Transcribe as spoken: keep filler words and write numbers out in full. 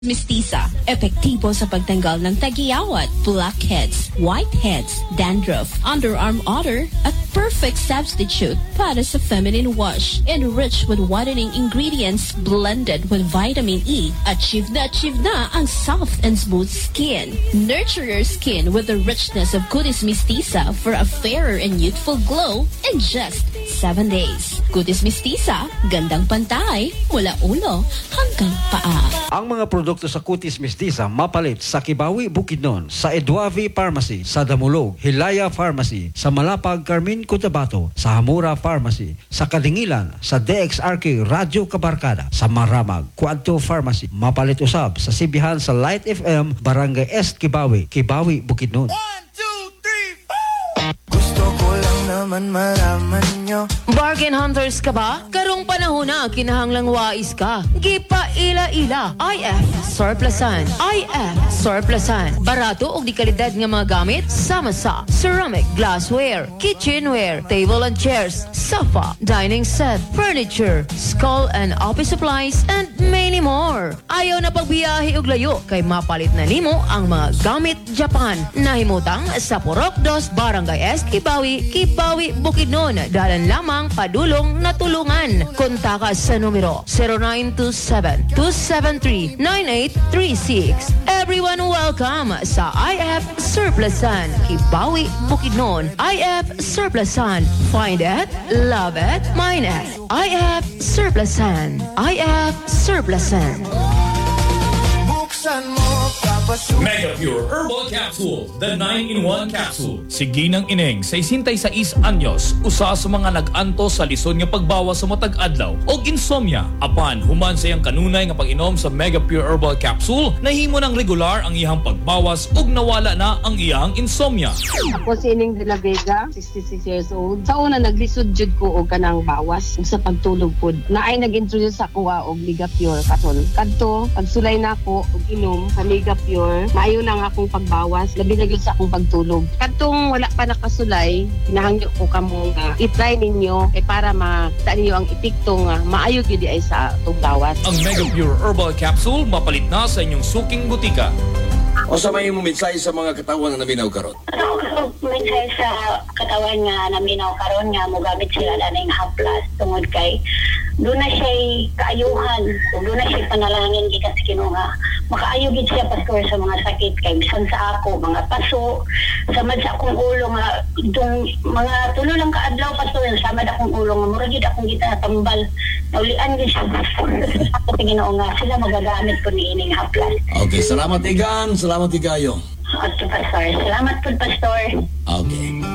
Mestiza, epektibo sa pagtanggal ng tagiyawat, blackheads, whiteheads, dandruff, underarm odor, at perfect substitute para sa feminine wash. Enriched with whitening ingredients blended with vitamin E, achieve na achieve na ang soft and smooth skin. Nurture your skin with the richness of Cutis Mestiza for a fairer and youthful glow in just seven days. Cutis Mestiza, gandang pantay, mula ulo hanggang paa. Ang mga produkto sa Cutis Mestiza mapalit sa Kibawi, Bukidnon, sa Edwavi Pharmacy, sa Damulog, Hilaya Pharmacy, sa Malapag, Carmen, Cotabato, sa Hamura Pharmacy, sa Kadingilan, sa D X R K Radyo Kabarkada, sa Maramag, Quadto Pharmacy. Mapalit usab sa Sibihan sa Light F M, Barangay Est, Kibawi, Kibawi, Bukidnon. Naman malaman nyo. Bargain hunters ka ba? Karong panahon na kinahanglang wais ka. Gipa ila-ila. I F Surplusan. I F Surplusan. Barato og di kalidad nga mga gamit sama sa ceramic, glassware, kitchenware, table and chairs, sofa, dining set, furniture, skull and office supplies, and many more. Ayaw na pagbiyahe og layo kay mapalit na nimo ang mga gamit Japan. Nahimutang sa Purok dos, Barangay Est, Kibawi, Kibawi, Bukidnon. Dalan lamang padulong na tulungan. Kontaka sa numero zero nine two seven, two seven three, nine eight three six. Everyone welcome sa I F Surplusan, Kibawi, Bukidnon. I F Surplusan. Find it, love it, mine it. I F Surplusan. I F Surplusan. Buksan mo, papasok. Mega Pure Herbal Capsule, the nine in one capsule. Sige ng ineng, sesenta y seis anyos, usa sa mga nag-anto sa lison nga pagbawas sa matag adlaw o insomnia. Apan, human sa iyang kanunay nga pag-inom sa Mega Pure Herbal Capsule, nahimo ng regular ang iyang pagbawas ug nawala na ang iyang insomnia. Ako si Ining de la Vega, sixty-six years old. Sa una, naglisod jud ko og kanang bawas ug sa pagtulog pod. Naay nag-introduce ako og Mega Pure katon. Kadto, pagsulay na ako og inom sa Mega Pure, maayo lang akong pagbawas, labi na gyud sa akong pagtulog. Kadtong wala pa nakasulay, pinahangyo ko kamo nga i-try ninyo kay para makita ninyo ang epekto nga maayo gyud ay sa atong bawas. Ang Mega Pure Herbal Capsule mapalit na sa inyong suking butika. O sa may mo mensahe sa mga katawan na naminaw karon? Ano mensahe sa katawan nga naminaw karon nga mogamit sila laning haplas tungod kay doon na siya kaayuhan o doon na siya panalangin gikan sa Ginoo nga makaayo gid siya pastor sa mga sakit kay bisan sa ako mga paso samad sa akong ulo nga itong mga tulo lang kaadlaw pastor samad akong ulo nga mura gid akong gitatambal naulian gid siya ako sa Ginoo nga sila magagamit ko ni ining haplas. Okay, salamat igan, salamat igayo. Okay, pastor. Salamat po, pastor. Okay.